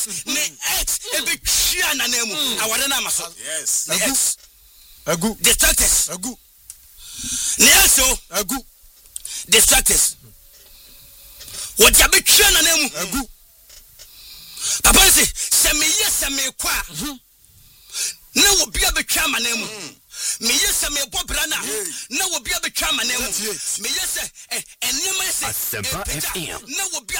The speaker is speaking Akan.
ne ex ebe twa na nemu aware na maso yes agu distractors agu ne aso agu distractors what ya be twa na nemu agu papa se me kwa na wo bia be twa ma nemu me yesa me bobrana na wo bia be twa ma nemu me yesa enema se Asempa FM na wo